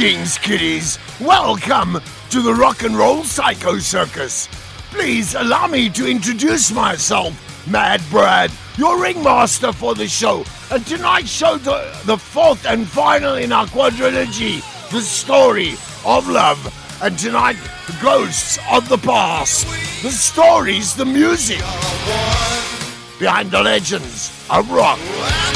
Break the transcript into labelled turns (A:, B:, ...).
A: Greetings, kiddies. Welcome to the Rock and Roll Psycho Circus. Please allow me to introduce myself, Mad Brad, your ringmaster for the show. And tonight's show, the fourth and final in our quadrilogy, the story of love. And tonight, the ghosts of the past, the stories, the music behind the legends of rock.